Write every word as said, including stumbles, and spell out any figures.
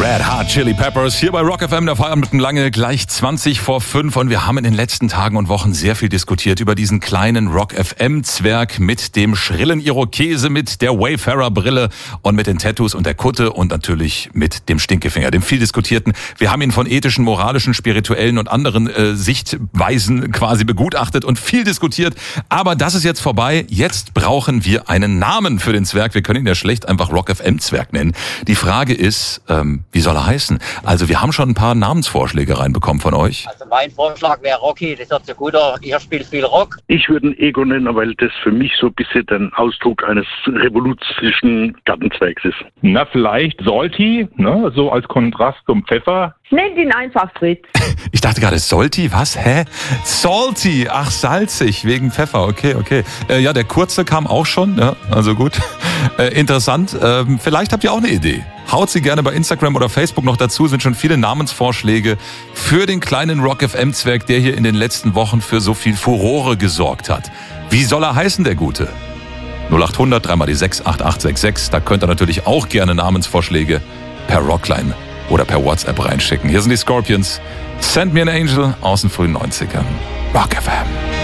Red Hot Chili Peppers hier bei Rock F M, der Feierabend mit lange gleich zwanzig vor fünf und wir haben in den letzten Tagen und Wochen sehr viel diskutiert über diesen kleinen Rock F M Zwerg mit dem schrillen Irokese, mit der Wayfarer Brille und mit den Tattoos und der Kutte und natürlich mit dem Stinkefinger, dem viel diskutierten. Wir haben ihn von ethischen, moralischen, spirituellen und anderen äh, Sichtweisen quasi begutachtet und viel diskutiert, aber das ist jetzt vorbei. Jetzt brauchen wir einen Namen für den Zwerg. Wir können ihn ja schlecht einfach Rock F M Zwerg nennen. Die Frage ist, ähm, wie soll er heißen? Also wir haben schon ein paar Namensvorschläge reinbekommen von euch. Also mein Vorschlag wäre Rocky, das hört sich gut an. Ihr spielt viel Rock. Ich würde ihn Ego nennen, weil das für mich so ein bisschen ein Ausdruck eines revolutionischen Gartenzwergs ist. Na, vielleicht Salty, ne, so als Kontrast zum Pfeffer. Nennt ihn einfach Fritz. Ich dachte gerade, Salty, was? Hä? Salty, ach salzig, wegen Pfeffer, okay, okay. Äh, ja, der Kurze kam auch schon, ja, also gut. Äh, interessant, ähm, vielleicht habt ihr auch eine Idee. Haut sie gerne bei Instagram oder Facebook noch dazu, sind schon viele Namensvorschläge für den kleinen Rock F M Zwerg, der hier in den letzten Wochen für so viel Furore gesorgt hat. Wie soll er heißen, der Gute? null acht hundert, drei mal die sechs, acht acht sechs sechs, da könnt ihr natürlich auch gerne Namensvorschläge per Rockline oder per WhatsApp reinschicken. Hier sind die Scorpions. Send Me an Angel aus den frühen neunzigern. Rock F M.